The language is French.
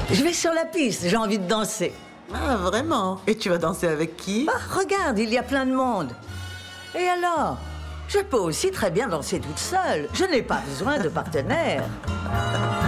Je vais sur la piste, j'ai envie de danser. Ah, vraiment? Et tu vas danser avec qui? Ah, regarde, il y a plein de monde. Et alors? Je peux aussi très bien danser toute seule. Je n'ai pas besoin de partenaire.